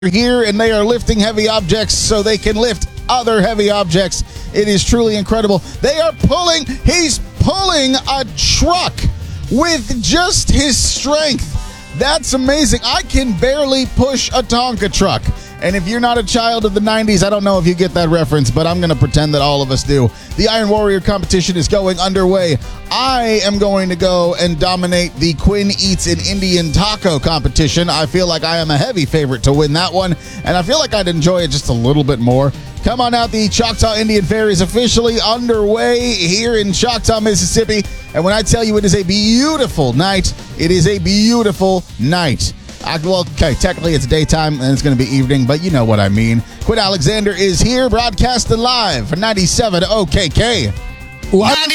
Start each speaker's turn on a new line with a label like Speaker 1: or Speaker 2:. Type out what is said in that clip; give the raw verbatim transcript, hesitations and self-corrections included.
Speaker 1: here, and they are lifting heavy objects so they can lift other heavy objects. It is truly incredible. They are pulling, he's pulling a truck with just his strength. That's amazing. I can barely push a Tonka truck. And if you're not a child of the nineties, I don't know if you get that reference, but I'm going to pretend that all of us do. The Iron Warrior competition is going underway. I am going to go and dominate the Quinn Eats an Indian Taco competition. I feel like I am a heavy favorite to win that one, and I feel like I'd enjoy it just a little bit more. Come on out, the Choctaw Indian Fair is officially underway here in Choctaw, Mississippi, and when I tell you it is a beautiful night, it is a beautiful night. Uh, well, okay, technically it's daytime and it's going to be evening, but you know what I mean. Quinn Alexander is here, broadcasting live for ninety-seven O K K.
Speaker 2: What?